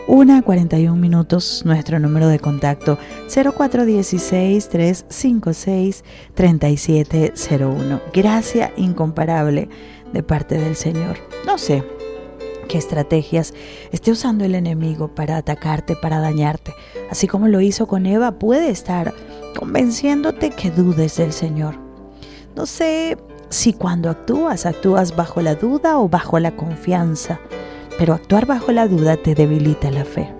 1:41, nuestro número de contacto 0416-356-3701. Gracia incomparable de parte del Señor. No sé qué estrategias esté usando el enemigo para atacarte, para dañarte. Así como lo hizo con Eva, puede estar convenciéndote que dudes del Señor. No sé si cuando actúas bajo la duda o bajo la confianza, pero actuar bajo la duda te debilita la fe.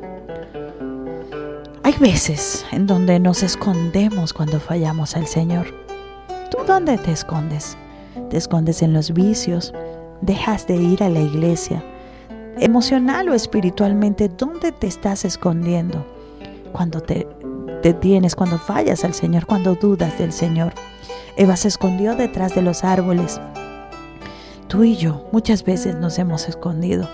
Hay veces en donde nos escondemos cuando fallamos al Señor. ¿Tú dónde te escondes? ¿Te escondes en los vicios? ¿Dejas de ir a la iglesia? Emocional o espiritualmente, ¿dónde te estás escondiendo? Cuando te detienes, cuando fallas al Señor, cuando dudas del Señor. Eva se escondió detrás de los árboles. Tú y yo muchas veces nos hemos escondido.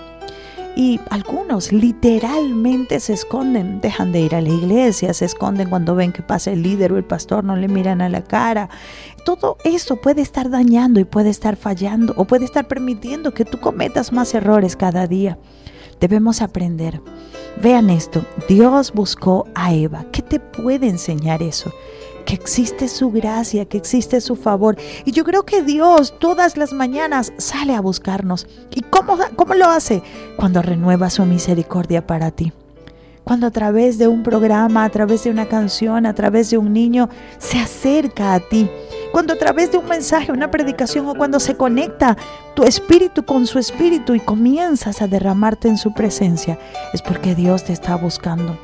Y algunos literalmente se esconden, dejan de ir a la iglesia, se esconden cuando ven que pasa el líder o el pastor, no le miran a la cara. Todo eso puede estar dañando y puede estar fallando o puede estar permitiendo que tú cometas más errores cada día. Debemos aprender. Vean esto, Dios buscó a Eva. ¿Qué te puede enseñar eso? Que existe su gracia, que existe su favor. Y yo creo que Dios todas las mañanas sale a buscarnos. ¿Y cómo lo hace? Cuando renueva su misericordia para ti. Cuando a través de un programa, a través de una canción, a través de un niño, se acerca a ti. Cuando a través de un mensaje, una predicación o cuando se conecta tu espíritu con su espíritu y comienzas a derramarte en su presencia, es porque Dios te está buscando.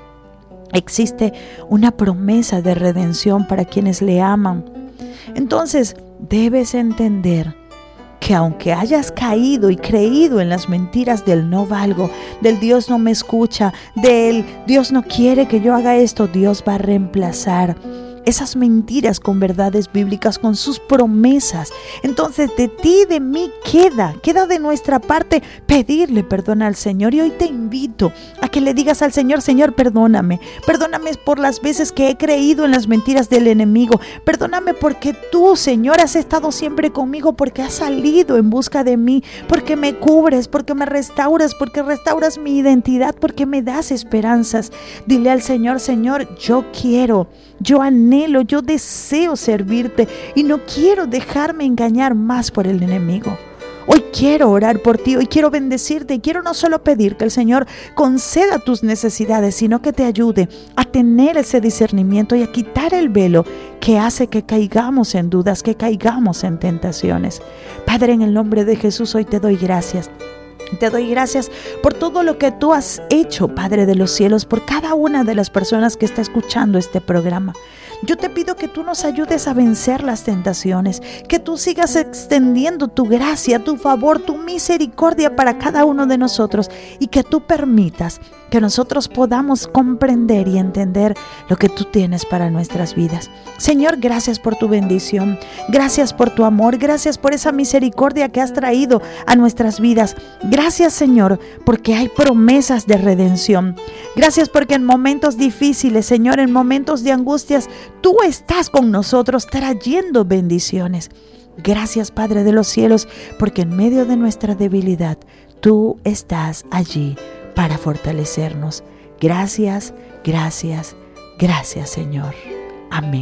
Existe una promesa de redención para quienes le aman. Entonces, debes entender que aunque hayas caído y creído en las mentiras del no valgo, del Dios no me escucha, del Dios no quiere que yo haga esto, Dios va a reemplazar esas mentiras con verdades bíblicas, con sus promesas. Entonces de ti y de mí queda de nuestra parte pedirle perdón al Señor. Y hoy te invito a que le digas al Señor: Señor, perdóname por las veces que he creído en las mentiras del enemigo. Perdóname porque tú, Señor, has estado siempre conmigo, porque has salido en busca de mí, porque me cubres, porque me restauras, porque restauras mi identidad, porque me das esperanzas. Dile al Señor: Señor, yo quiero, yo anhelo, yo deseo servirte y no quiero dejarme engañar más por el enemigo. Hoy quiero orar por ti, hoy quiero bendecirte y quiero no solo pedir que el Señor conceda tus necesidades, sino que te ayude a tener ese discernimiento y a quitar el velo que hace que caigamos en dudas, que caigamos en tentaciones. Padre, en el nombre de Jesús, hoy te doy gracias. Te doy gracias por todo lo que tú has hecho, Padre de los cielos, por cada una de las personas que está escuchando este programa. Yo te pido que tú nos ayudes a vencer las tentaciones, que tú sigas extendiendo tu gracia, tu favor, tu misericordia para cada uno de nosotros y que tú permitas que nosotros podamos comprender y entender lo que tú tienes para nuestras vidas. Señor, gracias por tu bendición, gracias por tu amor, gracias por esa misericordia que has traído a nuestras vidas. Gracias, Señor, porque hay promesas de redención. Gracias porque en momentos difíciles, Señor, en momentos de angustias, tú estás con nosotros trayendo bendiciones. Gracias, Padre de los cielos, porque en medio de nuestra debilidad, tú estás allí para fortalecernos. Gracias, gracias, gracias, Señor. Amén.